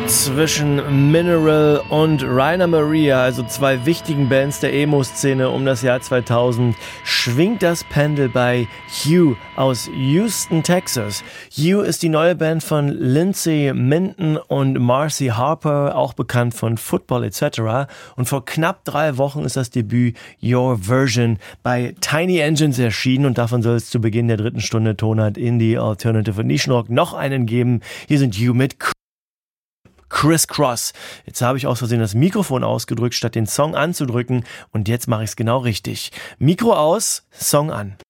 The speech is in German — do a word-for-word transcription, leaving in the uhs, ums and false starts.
Zwischen Mineral und Rainer Maria, also zwei wichtigen Bands der Emo-Szene um das Jahr zweitausend, schwingt das Pendel bei Hugh aus Houston, Texas. Hugh ist die neue Band von Lindsay Minton und Marcy Harper, auch bekannt von Football et cetera. Und vor knapp drei Wochen ist das Debüt Your Version bei Tiny Engines erschienen und davon soll es zu Beginn der dritten Stunde Tonart Indie, Alternative und Nischenrock noch einen geben. Hier sind Hugh mit Criss Cross. Jetzt habe ich aus Versehen das Mikrofon ausgedrückt, statt den Song anzudrücken. Und jetzt mache ich es genau richtig. Mikro aus, Song an.